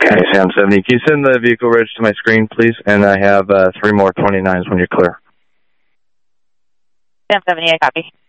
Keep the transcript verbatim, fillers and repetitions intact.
Okay, Sam seventy. Can you send the vehicle reg to my screen, please? And I have uh, three more twenty-nines when you're clear. Sam seventy, I copy.